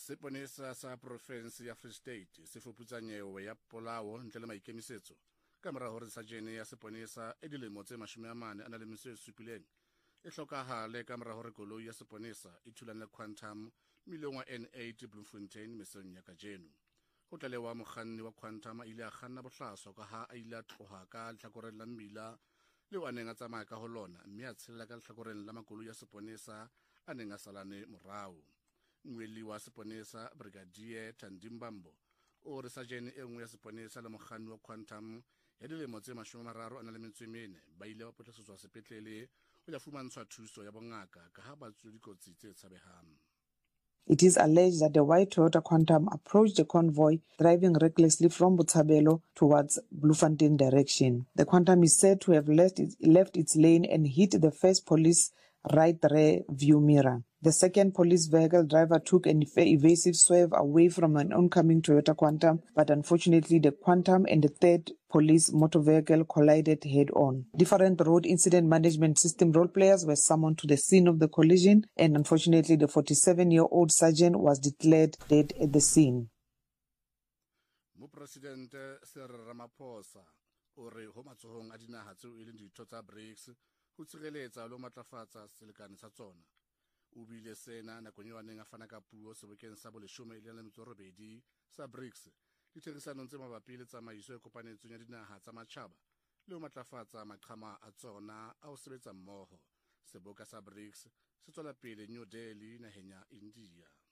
Seponesa sa province ya Free State se fuputsa nyewe ya polao ntle le maikemisetso ka mora hore sajene ya seponesa e dilemo tse 47 e hlokahale ka mora hore koloi ya seponesa e thulane Quantum milong wa N8 Bloemfontein mesong ya kajeno. Ho tlalewa mokganni wa Quantum a ile a kganna bohlaswa ka ha a ile a tloha ka lehlakoreng la mmila leo a neng a tsamaya ka ho lona mme a tshelela ka lehlakoreng la makoloi ya seponesa a neng a salane morao. Mweli wa seponesa Brigadier Tandimbambo o re sajene e nngwe ya seponesa le mokganni wa Quantum ya dilemo tse 34 ba ile ba potlasetswa sepetlele ho ya fumantshwa thuso ya bongaka ka ha ba tswe dikotsi tse tshabehang. It is alleged that the white Toyota Quantum approached the convoy driving recklessly from Botshabelo towards Bloemfontein direction. The Quantum is said to have left its lane and hit the first police right rear view mirror. The second police vehicle driver took an evasive swerve away from an oncoming Toyota Quantum, but unfortunately the Quantum and the third police motor vehicle collided head-on. Different road incident management system role players were summoned to the scene of the collision, and unfortunately the 47-year-old sergeant was declared dead at the scene. Mopresidente Cyril Ramaphosa o re ho matsohong a dinaha tseo e leng ditho tsa BRICS ho tshireletsa le ho matlafatsa selekane sa tsona. O bile sena nakong eo a neng a fana ka puo sebokeng sa 18 sa BRICS ditherisano tse mabapi le tsamaiso e kopanetsweng ya dinaha tsa matjhaba le ho matlafatsa maqhama a tsona a ho sebetsa mmoho. Seboka sa BRICS se tswela pele New Delhi naheng ya India.